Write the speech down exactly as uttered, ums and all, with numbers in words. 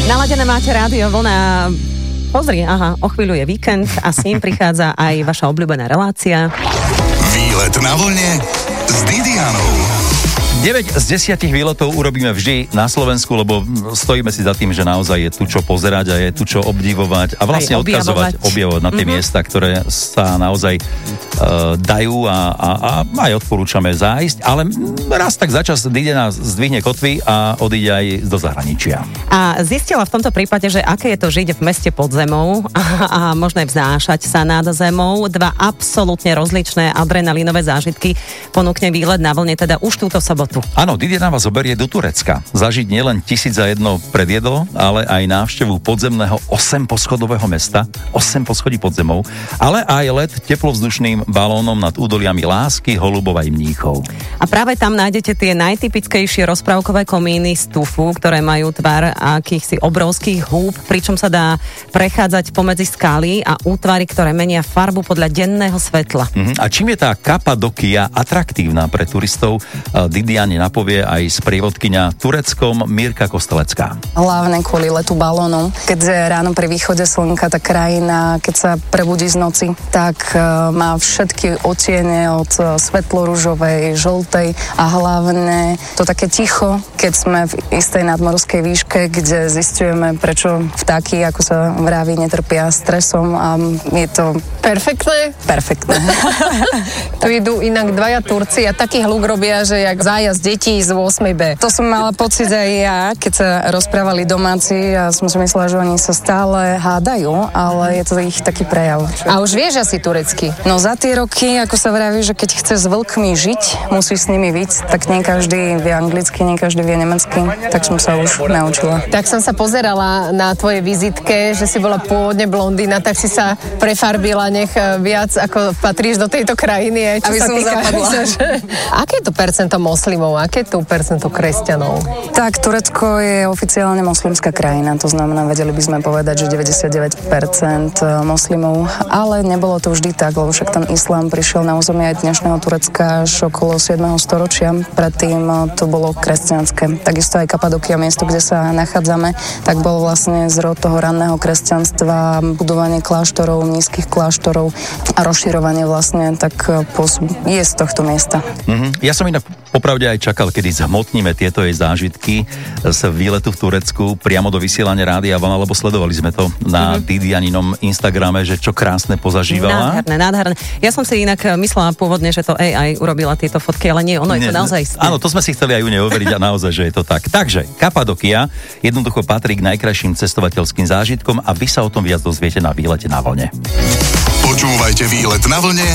Naladené máte Rádio Vlna. Pozri, aha, o chvíľu je víkend a s ním prichádza aj vaša obľúbená relácia. Výlet na vlne s Didianou. deväť z desiatich výletov urobíme vždy na Slovensku, lebo stojíme si za tým, že naozaj je tu čo pozerať a je tu čo obdivovať a vlastne odkazovať, objavovať na tie mm-hmm. miesta, ktoré sa naozaj uh, dajú a, a, a aj odporúčame zájsť, ale raz tak za čas Didiana zdvihne kotvy a odíde aj do zahraničia. A zistila v tomto prípade, že aké je to žiť v meste pod zemou a, a možné vznášať sa nad zemou. Dva absolútne rozličné adrenalinové zážitky ponúkne výlet na vlne, teda už túto sobotu. Áno, Didiana vás zoberie do Turecka. Zažiť nielen tisíc za jedno predjedlo, ale aj návštevu podzemného osemposchodového mesta, osem poschodí pod zemou, ale aj let teplovzdušným balónom nad údoliami Lásky, Holubova i Mníchov. A práve tam nájdete tie najtypickejšie rozprávkové komíny z tufu, ktoré majú tvar akýchsi obrovských húb, pričom sa dá prechádzať pomedzi skály a útvary, ktoré menia farbu podľa denného svetla. Uh-huh. A čím je tá Kapadokia atraktívna pre turistov, Didiane napovie aj sprievodkyňa Tureckom Mirka Kostelecká. Hlavne kvôli letu balónov. Keď ráno pri východe slnka tá krajina, keď sa prebudí z noci, tak uh, má všetky odtiene od uh, svetlo-ružovej, žltej a hlavne to také ticho, keď sme v istej nadmorskej výške, kde zisťujeme, prečo vtáky, ako sa vraví, netrpia stresom a je to perfektné. Perfektné. Tu idú inak dvaja Turci a taký hluk robia, že jak zájazd detí z ôsmej bé. To som mala pocit aj ja, keď sa rozprávali domáci a som si myslela, že oni sa stále hádajú, ale je to ich taký prejav. A už vieš asi turecky? No za tie roky, ako sa vraví, že keď chce s vlkmi žiť, musí s nimi byť, tak nie každý vie anglicky, nie každý vie nemecky, tak som sa už naučila. Tak som sa pozerala na tvojej vizitke, že si bola pôvodne blondína, tak si sa prefarbila, nech viac ako patríš do tejto krajiny. Čo Aby sa som týka, zapadla. Aké je to percento moslimov, aké je to percento kresťanov? Tak, Turecko je oficiálne moslimská krajina, to znamená, vedeli by sme povedať, že deväťdesiatdeväť percent moslimov, ale nebolo to vždy tak, lebo však ten islám prišiel na územie aj dnešného Turecka až okolo siedmeho storočia, predtým to bolo kresťanské. Takisto aj Kapadokia, miesto, kde sa nachádzame, tak bol vlastne zrod toho ranného kresťanstva, budovanie kláštorov, nízkych kláštorov a rozširovanie vlastne tak je z tohto miesta. Mm-hmm. Ja som inak popravde aj čakal, kedy zhmotníme tieto jej zážitky z výletu v Turecku priamo do vysielania Rádia Vlna, lebo sledovali sme to na mm-hmm. Didianinom Instagrame, že čo krásne pozažívala. Nádherné, nádherné. Ja som si inak myslela pôvodne, že to á í urobila tieto fotky, ale nie, ono nie, je to naozaj... Áno, to sme si chceli aj u nej overiť a naozaj, že je to tak. Takže, Kapadokia jednoducho patrí k najkrajším cestovateľským zážitkom a vy sa o tom viac dozviete na výlete na vlne. Počúvajte Výlet na vlne